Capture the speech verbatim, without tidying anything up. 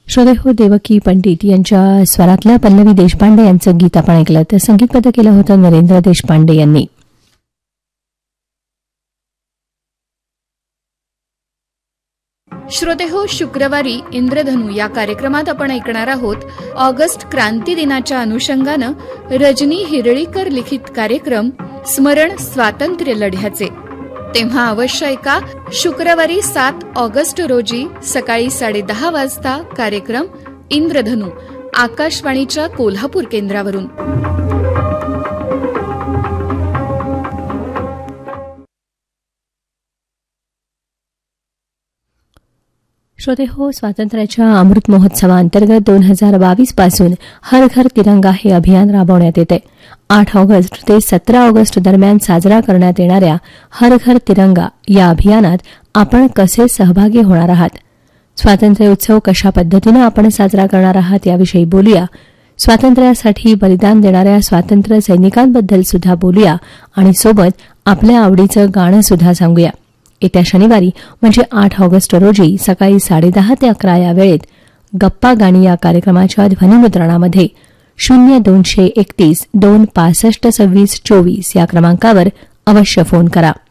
श्रोतेहो, देवकी पंडित यांच्या स्वरातल्या पल्लवी देशपांडे यांचं गीत आपण ऐकलं. तर संगीतबद्ध केलं होतं नरेंद्र देशपांडे यांनी. श्रोतेहो, शुक्रवारी इंद्रधनु या कार्यक्रमात आपण ऐकणार आहोत ऑगस्ट क्रांती दिनाच्या अनुषंगानं रजनी हिरळीकर लिखित कार्यक्रम स्मरण स्वातंत्र्य लढ्याचे. तेव्हा अवश्य ऐका शुक्रवारी सात ऑगस्ट रोजी सकाळी साडेदहा वाजता कार्यक्रम इंद्रधनु आकाशवाणीच्या कोल्हापूर केंद्रावरून. श्रोतेहो, स्वातंत्र्याच्या अमृत महोत्सवाअंतर्गत दोन हजार बावीस पासून हर घर तिरंगा हे अभियान राबवण्यात येते. आठ ऑगस्ट ते सतरा ऑगस्ट दरम्यान साजरा करण्यात येणाऱ्या हर घर तिरंगा या अभियानात आपण कसे सहभागी होणार आहात, स्वातंत्र्य उत्सव कशा पद्धतीनं आपण साजरा करणार आहात याविषयी बोलूया. स्वातंत्र्यासाठी बलिदान देणाऱ्या स्वातंत्र्य सैनिकांबद्दल सुद्धा बोलूया आणि सोबत आपल्या आवडीचं गाणं सुद्धा सांगूया. येत्या शनिवारी म्हणजे आठ ऑगस्ट रोजी सकाळी साडेदहा ते अकरा या वेळेत गप्पा गाणी या कार्यक्रमाच्या ध्वनिमुद्रणामध्ये शून्य दोनशे एकतीस दोन पासष्ट सव्वीस चोवीस या क्रमांकावर अवश्य फोन करा.